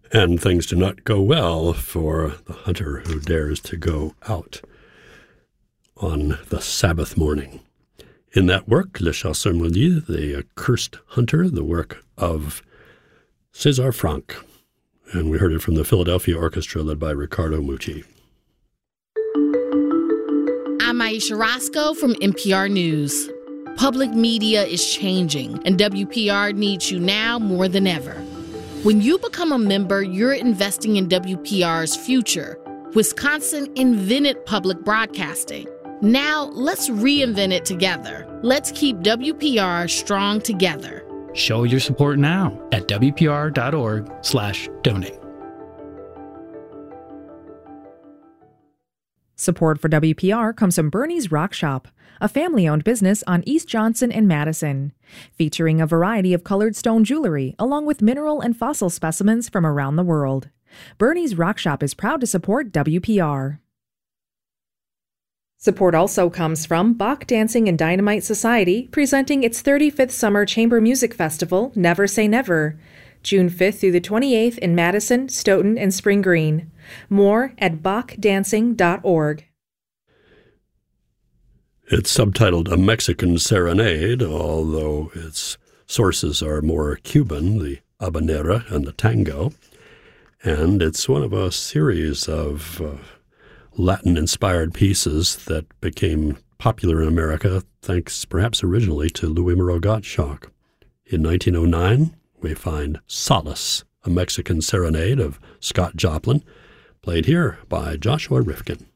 And things do not go well for the hunter who dares to go out on the Sabbath morning. In that work, Le Chasseur Maudit, the Accursed Hunter, the work of César Franck. And we heard it from the Philadelphia Orchestra led by Riccardo Mucci. I'm Aisha Roscoe from NPR News. Public media is changing, and WPR needs you now more than ever. When you become a member, you're investing in WPR's future. Wisconsin invented public broadcasting. Now, let's reinvent it together. Let's keep WPR strong together. Show your support now at WPR.org/donate. Support for WPR comes from Bernie's Rock Shop, a family-owned business on East Johnson and Madison, featuring a variety of colored stone jewelry along with mineral and fossil specimens from around the world. Bernie's Rock Shop is proud to support WPR. Support also comes from Bach Dancing and Dynamite Society, presenting its 35th Summer Chamber Music Festival, Never Say Never, June 5th through the 28th in Madison, Stoughton, and Spring Green. More at bachdancing.org. It's subtitled A Mexican Serenade, although its sources are more Cuban, the habanera and the tango. And it's one of a series of Latin-inspired pieces that became popular in America, thanks perhaps originally to Louis Moreau Gottschalk. In 1909, we find Solace, a Mexican Serenade of Scott Joplin, played here by Joshua Rifkin.